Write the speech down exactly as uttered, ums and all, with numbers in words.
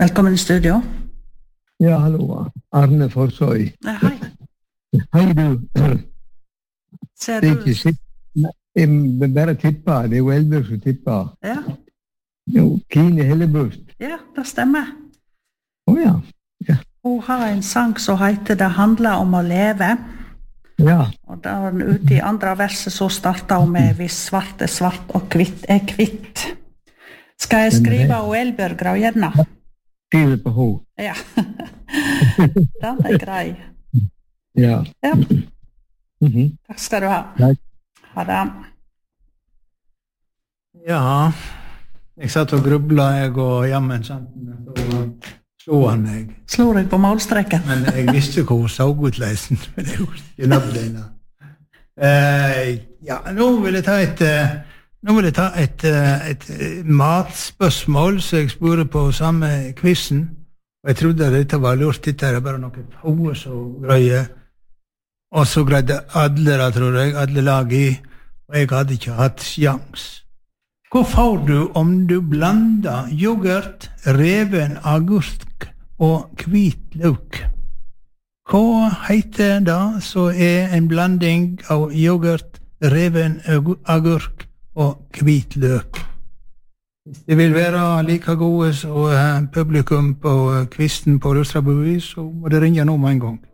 Velkommen i studio. Ja, hallo. Arne Forsøy. Ja, hei. Hei, du. Ser Det er du? ikke sikkert. Jeg vil bare tippe. Det er jo Elbjørg som tipper. Ja, Jo, Kine Hellebust. ja, det stemmer. Å ja. Hun har en sang som heter Det handler om å leve. Ja. Og da var den ute i andre verset, så startet hun med Hvis svart er svart og kvitt er kvitt. Skal jeg skrive og Elbjørg Graujevna? Skriver på H. Ja. Den er grei. Ja. Ja, Mhm. takk skal du ha. Takk. Ha det. Ja, jeg satt og grubla, jeg og jammen, sant, så slo han meg. Slår jeg på målstreken? Men jeg visste hvor hun så ut leisen, men jeg husker ikke navnet. Eh, ja, nå vil jeg ta et, eh, nå vil jeg ta et, eh, et eh, matspørsmål, så jeg spurte på samme quizen, og jeg trodde at dette var lurt, dette er bare noe hovedet så grøye, og så greide alle, da, tror jeg, alle lag i, og jeg hadde ikke hatt sjans. Hva får du om du blander yoghurt, reven agurk og hvit løk? Hva heter det så er en blanding av yoghurt, reven agurk og hvit løk? Hvis det vil være like gode som publikum på kvisten på Rustrabuvis, så må det ringe nå med en gang.